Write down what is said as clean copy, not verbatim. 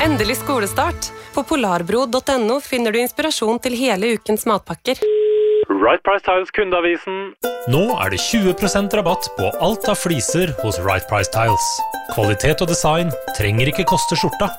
Endelig skolestart. På polarbro.no finner du inspirasjon til hele ukens matpakker. Right Price Tiles kundeavisen. Nå det 20% rabatt på alt av fliser hos Right Price Tiles. Kvalitet og design trenger ikke koste skjorta.